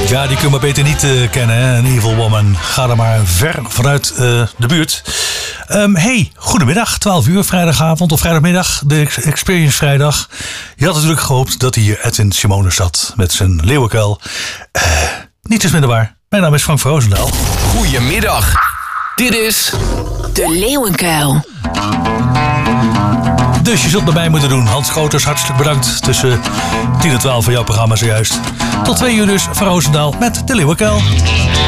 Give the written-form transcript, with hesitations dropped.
Ja, die kun je maar beter niet kennen, hè? Een Evil Woman. Ga er maar ver vanuit de buurt. Hey, goedemiddag, 12 uur, vrijdagavond of vrijdagmiddag, de Experience Vrijdag. Je had natuurlijk gehoopt dat hier Edwin Simone zat met zijn leeuwenkuil. Niet is minder waar. Mijn naam is Frank van Roosendaal. Goedemiddag. Dit is De Leeuwenkuil. Dus je zult bij mij moeten doen. Hans Schoters, hartstikke bedankt. Tussen 10 en 12 van jouw programma zojuist. Tot 2 uur dus van Roosendaal met De Leeuwenkuil.